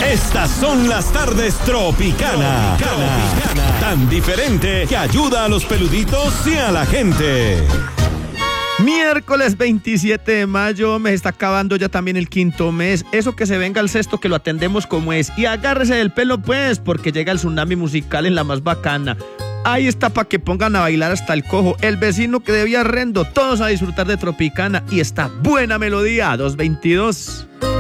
Estas son las tardes Tropicana. Tan diferente que ayuda a los peluditos y a la gente. Miércoles 27 de mayo, me está acabando ya también el quinto mes. Eso que se venga al sexto, que lo atendemos como es. Y agárrese del pelo pues, porque llega el tsunami musical en la más bacana. Ahí está para que pongan a bailar hasta el cojo, el vecino que debía rendo, todos a disfrutar de Tropicana y esta buena melodía, 222.